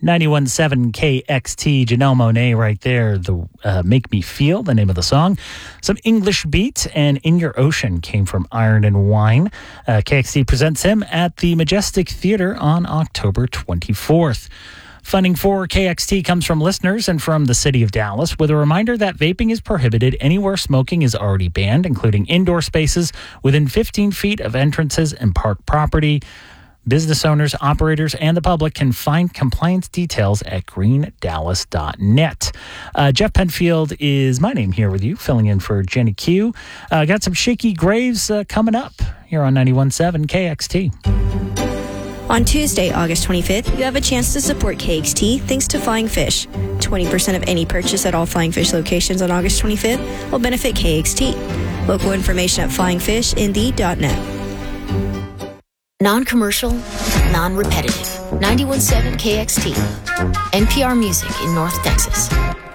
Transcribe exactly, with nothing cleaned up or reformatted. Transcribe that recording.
ninety-one point seven K X T, Janelle Monáe right there. The uh, Make Me Feel, the name of the song. Some English Beat and In Your Ocean came from Iron and Wine. Uh, K X T presents him at the Majestic Theater on October twenty-fourth. Funding for K X T comes from listeners and from the city of Dallas, with a reminder that vaping is prohibited anywhere smoking is already banned, including indoor spaces within fifteen feet of entrances and park property. Business owners, operators, and the public can find compliance details at green dallas dot net. Uh, Jeff Penfield is my name here with you, filling in for Jenny Q. Uh, got some Shaky Graves uh, coming up here on ninety-one point seven K X T. On Tuesday, August twenty-fifth, you have a chance to support K X T thanks to Flying Fish. twenty percent of any purchase at all Flying Fish locations on August twenty-fifth will benefit K X T. Local information at flying fish n d dot net. Non-commercial, non-repetitive. ninety-one point seven K X T. N P R Music in North Texas.